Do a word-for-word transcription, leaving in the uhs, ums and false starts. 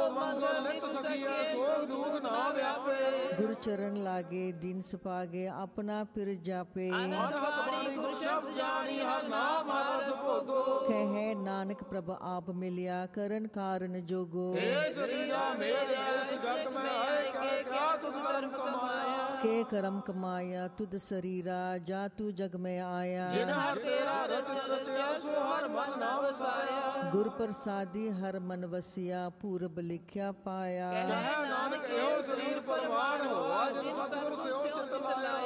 ਮੰਗਲ ਨਿਤ ਸਖੀਐ ਸੋਗ ਦੁਖ ਨਾ ਵਿਆਪੇ। ਗੁਰ ਚਰਨ ਲਾਗੇ ਦੀਨ ਸੁਪਾਗੇ ਆਪਣਾ ਪਿਰ ਜਾਪੇ। ਅਨੰਦ ਬਾਣੀ ਗੁਰ ਸ਼ਬਦ ਜਾਣੀ ਹਰ ਨਾਮ ਹਰ ਰਸ ਭੋਗੋ। ਕਹੈ ਨਾਨਕ ਪ੍ਰਭ ਆਪ ਮਿਲਿਆ ਕਰਨ ਕਾਰਨ ਜੋਗੋ। ਏ ਸਰੀਰਾ ਮੇਰੇ ਇਸ ਜਗ ਮੈਂ ਆਏ ਕੇ ਕਿਆ ਤੁਧ ਕਰਮ ਕਮਾਇਆ। ਕੇ ਕਰਮ ਕਮਾਇਆ ਤੁਧ ਸਰੀਰਾ ਜਾ ਤੂੰ ਜਗ ਮੈਂ ਆਇਆ। ਜਿਨ ਹਰ ਤੇਰਾ ਰਚਨ ਰਚਿਆ ਸੋ ਹਰ ਮਨ ਨਾ ਵਸਾਇਆ। ਗੁਰ ਪ੍ਰਸਾਦੀ ਹਰ ਮਨ ਵਸਿਆ ਪੂਰਬ ਲਿਖਿਆ ਪਾਇਆ। ਕਹਿ ਨਾਨਕ ਇਹੋ ਸਰੀਰ ਪਰਵਾਨ ਹੋਆ ਜਿਨ ਸਤਿਗੁਰ ਸਿਓ ਚਿਤ ਲਾਇਆ।